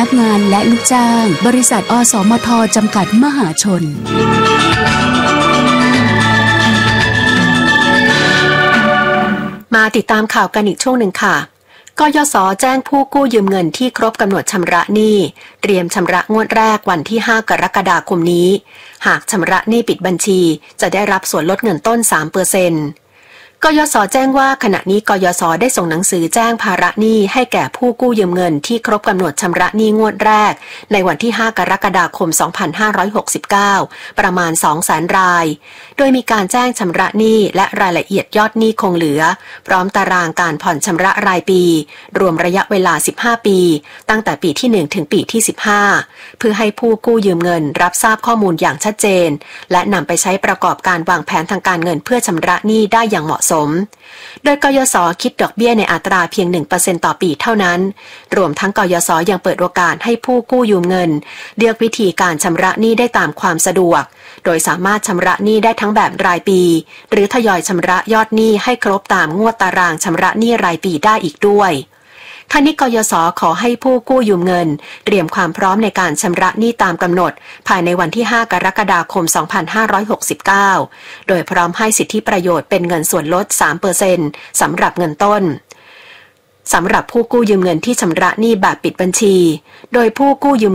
กงานและลูกจ้างบริษัทอสมทจำกัดมหาชนมาติดตามข่าวกันอีกช่วงหนึ่งค่ะกยศ.แจ้งผู้กู้ยืมเงินที่ครบกำหนดชำระหนี้เตรียมชำระงวดแรกวันที่5 กรกฎาคมนี้หากชำระหนี้ปิดบัญชีจะได้รับส่วนลดเงินต้น 3%กยศ.แจ้งว่าขณะนี้กยศ.ได้ส่งหนังสือแจ้งภาระหนี้ให้แก่ผู้กู้ยืมเงินที่ครบกำหนดชำระหนี้งวดแรกในวันที่5 กรกฎาคม 2569ประมาณ 200,000 รายโดยมีการแจ้งชำระหนี้และรายละเอียดยอดหนี้คงเหลือพร้อมตารางการผ่อนชำระรายปีรวมระยะเวลา15ปีตั้งแต่ปีที่1ถึงปีที่15เพื่อให้ผู้กู้ยืมเงินรับทราบข้อมูลอย่างชัดเจนและนำไปใช้ประกอบการวางแผนทางการเงินเพื่อชำระหนี้ได้อย่างเหมาะสมโดยกยศ.คิดดอกเบี้ยในอัตราเพียง 1% ต่อปีเท่านั้นรวมทั้งกยศ.ยังเปิดโอกาสให้ผู้กู้ยืมเงินเลือกวิธีการชำระหนี้ได้ตามความสะดวกโดยสามารถชำระหนี้ได้ทั้งแบบรายปีหรือทยอยชำระยอดหนี้ให้ครบตามงวดตารางชำระหนี้รายปีได้อีกด้วยทั้งนี้กยศ.ขอให้ผู้กู้ยืมเงินเตรียมความพร้อมในการชำระหนี้ตามกำหนดภายในวันที่5 กรกฎาคม 2569โดยพร้อมให้สิทธิประโยชน์เป็นเงินส่วนลด 3% สำหรับเงินต้นสำหรับผู้กู้ยืมเงินที่ชำระหนี้แบบปิดบัญชีโดยผู้กู้ยืม